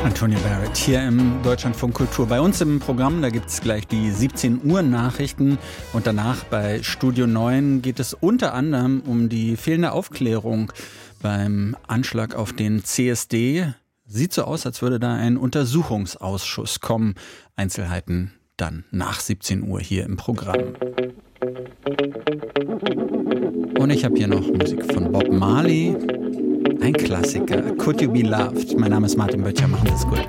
Antonia Barrett hier im Deutschlandfunk Kultur. Bei uns im Programm, da gibt es gleich die 17 Uhr Nachrichten und danach bei Studio 9 geht es unter anderem um die fehlende Aufklärung beim Anschlag auf den CSD. Sieht so aus, als würde da ein Untersuchungsausschuss kommen. Einzelheiten dann nach 17 Uhr hier im Programm. Und ich habe hier noch Musik von Bob Marley. Ein Klassiker. Could You Be Loved? Mein Name ist Martin Böttcher. Machen Sie es gut.